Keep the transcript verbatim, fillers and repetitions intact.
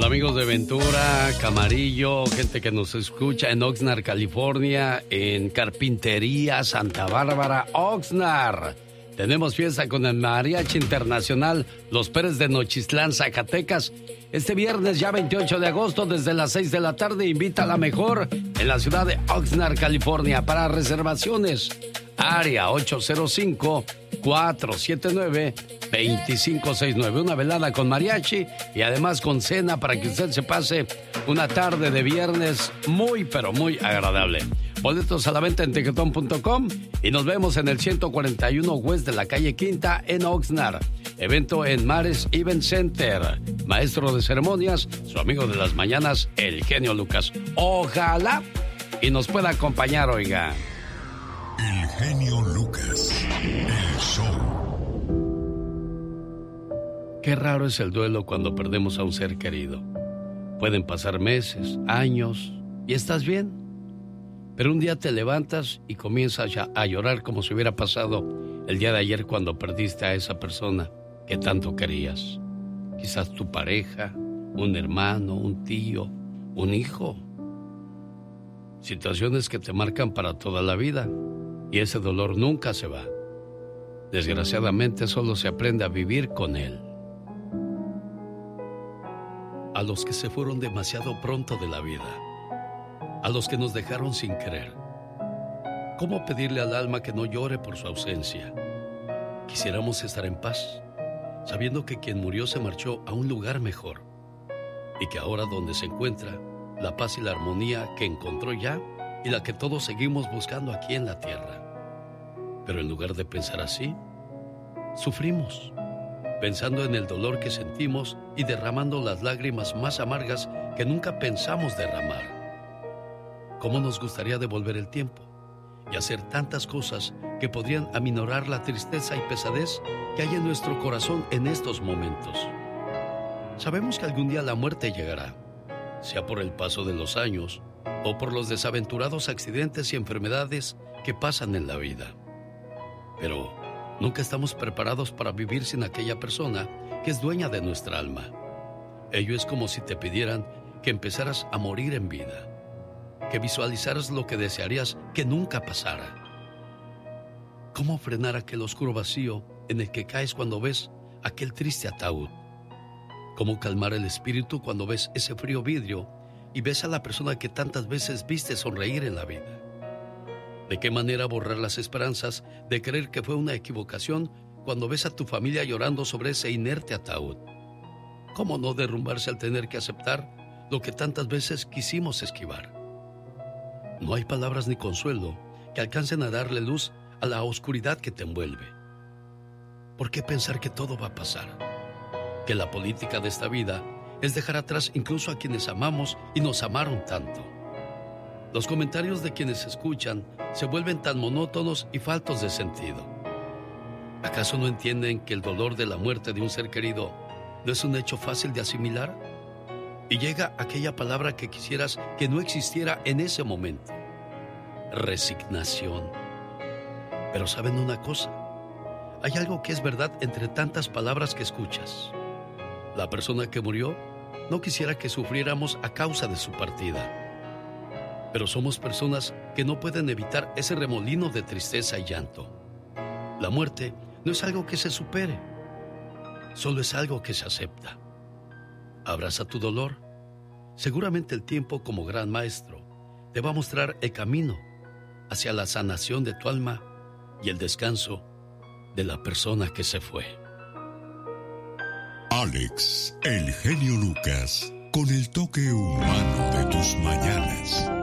Hola amigos de Ventura, Camarillo, gente que nos escucha en Oxnard, California, en Carpintería, Santa Bárbara, Oxnard. Tenemos fiesta con el Mariachi Internacional Los Pérez de Nochistlán, Zacatecas. Este viernes ya veintiocho de agosto desde las seis de la tarde. Invita a la mejor en la ciudad de Oxnard, California. Para reservaciones, área ocho cero cinco, cuatro siete nueve, dos cinco seis nueve. Una velada con mariachi y además con cena para que usted se pase una tarde de viernes muy, pero muy agradable. Boletos a la venta en tiquetón punto com y nos vemos en el ciento cuarenta y uno West de la calle Quinta en Oxnard. Evento en Mares Event Center. Maestro de ceremonias, su amigo de las mañanas, el genio Lucas. Ojalá y nos pueda acompañar, oiga. El genio Lucas, el show. Qué raro es el duelo cuando perdemos a un ser querido. Pueden pasar meses, años y estás bien. Pero un día te levantas y comienzas a llorar como si hubiera pasado el día de ayer cuando perdiste a esa persona que tanto querías. Quizás tu pareja, un hermano, un tío, un hijo. Situaciones que te marcan para toda la vida y ese dolor nunca se va. Desgraciadamente solo se aprende a vivir con él. A los que se fueron demasiado pronto de la vida, a los que nos dejaron sin querer. ¿Cómo pedirle al alma que no llore por su ausencia? Quisiéramos estar en paz, sabiendo que quien murió se marchó a un lugar mejor y que ahora donde se encuentra, la paz y la armonía que encontró ya y la que todos seguimos buscando aquí en la tierra. Pero en lugar de pensar así, sufrimos, pensando en el dolor que sentimos y derramando las lágrimas más amargas que nunca pensamos derramar. ¿Cómo nos gustaría devolver el tiempo y hacer tantas cosas que podrían aminorar la tristeza y pesadez que hay en nuestro corazón en estos momentos? Sabemos que algún día la muerte llegará, sea por el paso de los años o por los desaventurados accidentes y enfermedades que pasan en la vida. Pero nunca estamos preparados para vivir sin aquella persona que es dueña de nuestra alma. Ello es como si te pidieran que empezaras a morir en vida, que visualizaras lo que desearías que nunca pasara. ¿Cómo frenar aquel oscuro vacío en el que caes cuando ves aquel triste ataúd? ¿Cómo calmar el espíritu cuando ves ese frío vidrio y ves a la persona que tantas veces viste sonreír en la vida? ¿De qué manera borrar las esperanzas de creer que fue una equivocación cuando ves a tu familia llorando sobre ese inerte ataúd? ¿Cómo no derrumbarse al tener que aceptar lo que tantas veces quisimos esquivar? No hay palabras ni consuelo que alcancen a darle luz a la oscuridad que te envuelve. ¿Por qué pensar que todo va a pasar? Que la política de esta vida es dejar atrás incluso a quienes amamos y nos amaron tanto. Los comentarios de quienes escuchan se vuelven tan monótonos y faltos de sentido. ¿Acaso no entienden que el dolor de la muerte de un ser querido no es un hecho fácil de asimilar? Y llega aquella palabra que quisieras que no existiera en ese momento: resignación. Pero ¿saben una cosa? Hay algo que es verdad entre tantas palabras que escuchas. La persona que murió no quisiera que sufriéramos a causa de su partida. Pero somos personas que no pueden evitar ese remolino de tristeza y llanto. La muerte no es algo que se supere, solo es algo que se acepta. Abraza tu dolor. Seguramente el tiempo, como gran maestro, te va a mostrar el camino hacia la sanación de tu alma y el descanso de la persona que se fue. Alex, el genio Lucas, con el toque humano de tus mañanas.